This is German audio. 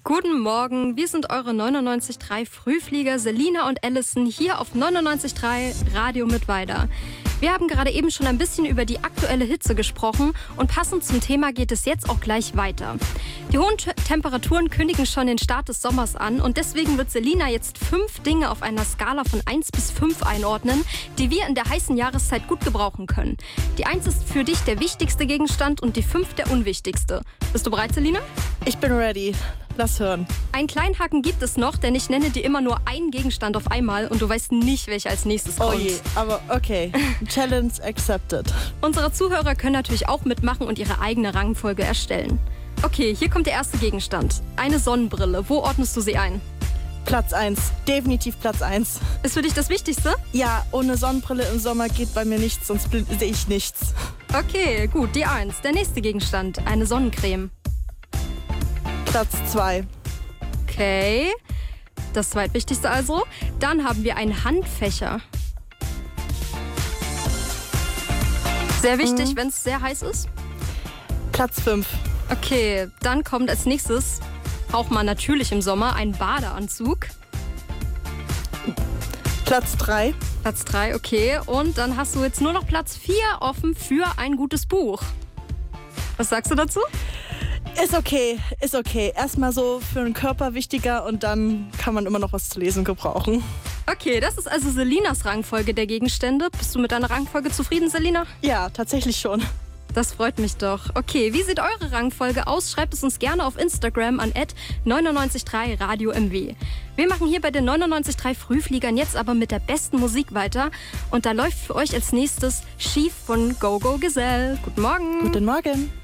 Guten Morgen, wir sind eure 99.3 Frühflieger Selina und Allison hier auf 99.3 Radio Mittweida. Wir haben gerade eben schon ein bisschen über die aktuelle Hitze gesprochen und passend zum Thema geht es jetzt auch gleich weiter. Die hohen Temperaturen kündigen schon den Start des Sommers an und deswegen wird Selina jetzt 5 Dinge auf einer Skala von 1 bis 5 einordnen, die wir in der heißen Jahreszeit gut gebrauchen können. Die 1 ist für dich der wichtigste Gegenstand und die 5 der unwichtigste. Bist du bereit, Selina? Ich bin ready. Lass hören. Einen kleinen Haken gibt es noch, denn ich nenne dir immer nur einen Gegenstand auf einmal und du weißt nicht, welcher als nächstes kommt. Oh je, aber okay. Challenge accepted. Unsere Zuhörer können natürlich auch mitmachen und ihre eigene Rangfolge erstellen. Okay, hier kommt der erste Gegenstand. Eine Sonnenbrille. Wo ordnest du sie ein? Platz 1. Definitiv Platz 1. Ist für dich das Wichtigste? Ja, ohne Sonnenbrille im Sommer geht bei mir nichts, sonst sehe ich nichts. Okay, gut, die 1. Der nächste Gegenstand. Eine Sonnencreme. Platz 2. Okay, das zweitwichtigste also. Dann haben wir einen Handfächer. Sehr wichtig, wenn es sehr heiß ist. Platz 5. Okay, dann kommt als nächstes, auch mal natürlich im Sommer, ein Badeanzug. Platz 3. Platz 3, okay. Und dann hast du jetzt nur noch Platz 4 offen für ein gutes Buch. Was sagst du dazu? Ist okay. Erstmal so für den Körper wichtiger und dann kann man immer noch was zu lesen gebrauchen. Okay, das ist also Selinas Rangfolge der Gegenstände. Bist du mit deiner Rangfolge zufrieden, Selina? Ja, tatsächlich schon. Das freut mich doch. Okay, wie sieht eure Rangfolge aus? Schreibt es uns gerne auf Instagram an @993radiomw. Wir machen hier bei den 99.3 Frühfliegern jetzt aber mit der besten Musik weiter. Und da läuft für euch als nächstes Schief von Go Go Gesell. Guten Morgen. Guten Morgen.